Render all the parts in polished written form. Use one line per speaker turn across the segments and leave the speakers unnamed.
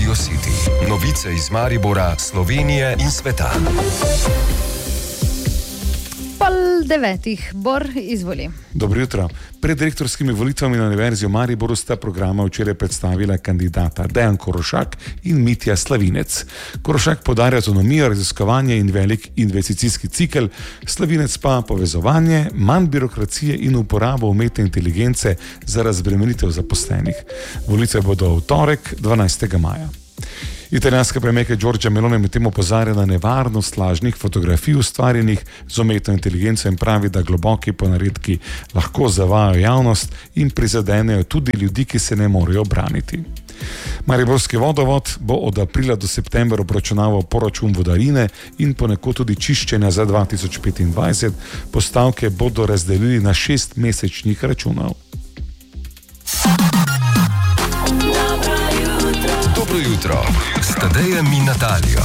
Radio City. Novice iz Maribora, Slovenije in sveta.
8:30. Bor, izvoli.
Dobro jutro. Pred rektorskimi volitvami na Univerzi v Mariboru sta programa včeraj predstavila kandidata Dejan Korošak in Mitja Slavinec. Korošak podarja avtonomijo, raziskovanje in velik investicijski cikel, Slavinec pa povezovanje, manj birokracije in uporabo umetne inteligence za razbremenitev zaposlenih. Volitve bodo v torek, 12. maja. Italijanska premijerka Giorgia Meloni medtem opozarja na nevarnost lažnih fotografij ustvarjenih z umetno inteligenco in pravi, da globoki ponaredki lahko zavajajo javnost in prizadenejo tudi ljudi, ki se ne morejo braniti. Mariborski vodovod bo od aprila do septembra obračunaval poračun vodarine in ponekod tudi čiščenja za 2025. Postavke bodo razdelili na 6-mesečnih računov.
Dobro jutro, s Tadejem in Natalijo.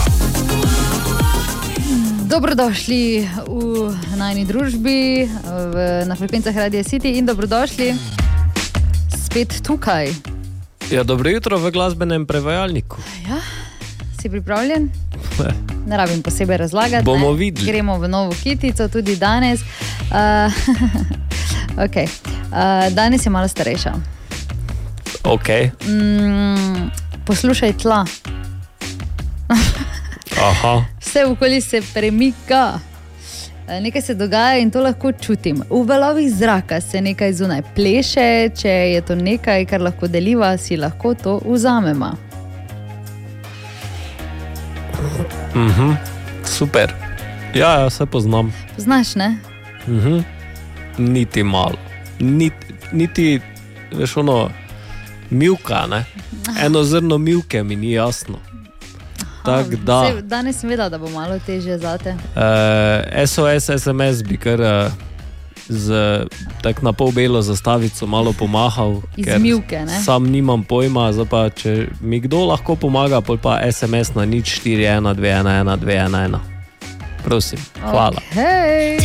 Dobrodošli v najni družbi na frekvencah Radia City in dobrodošli spet tukaj.
Ja, dobro jutro v glasbenem prevajalniku.
Ja, si pripravljen? Ne rabim posebej razlagati.
Bomo videli.
Gremo v novo kitico tudi danes. Okay. Danes je malo starejša.
Ok.
Poslušaj tla.
Aha.
Vse okoli se premika. Nekaj se dogaja in to lahko čutim. V valovih zraka se nekaj zunaj pleše, če je to nekaj, kar lahko deliva, si lahko to vzamemo.
Super. Ja, se poznam.
Znaš, ne?
Niti malo. Niti, veš ono, milka, ne? Eno zrno milke mi ni jasno. Tak da.
Danes sem vedela, da bo malo težje zate.
SOS, SMS bi kar tak na pol belo zastavico malo pomahal.
Iz milke, ne?
Sam nimam pojma, zdaj pa če mi kdo lahko pomaga, pol pa SMS na 041211 211. Prosim, hvala.
Okay.